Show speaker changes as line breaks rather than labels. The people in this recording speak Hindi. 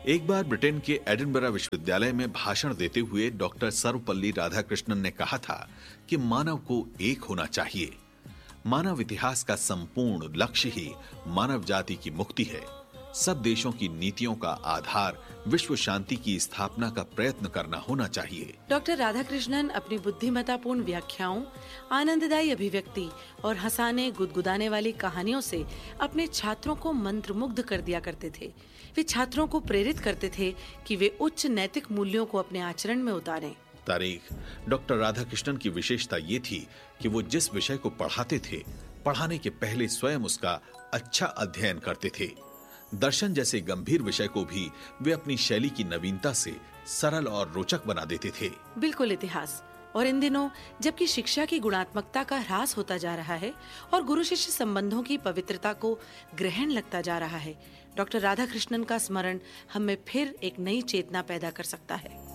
एक बार ब्रिटेन के एडिनबरा विश्वविद्यालय में भाषण देते हुए डॉक्टर सर्वपल्ली राधाकृष्णन ने कहा था कि मानव को एक होना चाहिए। मानव इतिहास का संपूर्ण लक्ष्य ही मानव जाति की मुक्ति है। सब देशों की नीतियों का आधार विश्व शांति की स्थापना का प्रयत्न करना होना चाहिए।
डॉक्टर राधाकृष्णन अपनी बुद्धिमत्तापूर्ण व्याख्याओं, आनंददायी अभिव्यक्ति और हंसाने गुदगुदाने वाली कहानियों से अपने छात्रों को मंत्रमुग्ध कर दिया करते थे। वे छात्रों को प्रेरित करते थे कि वे उच्च नैतिक मूल्यों को अपने आचरण में उतारें।
तारीख डॉक्टर राधाकृष्णन की विशेषता ये थी कि वो जिस विषय को पढ़ाते थे, पढ़ाने के पहले स्वयं उसका अच्छा अध्ययन करते थे। दर्शन जैसे गंभीर विषय को भी वे अपनी शैली की नवीनता से सरल और रोचक बना देते थे।
बिल्कुल इतिहास। और इन दिनों जबकि शिक्षा की गुणात्मकता का ह्रास होता जा रहा है और गुरु शिष्य संबंधों की पवित्रता को ग्रहण लगता जा रहा है, डॉक्टर राधाकृष्णन का स्मरण हम में फिर एक नई चेतना पैदा कर सकता है।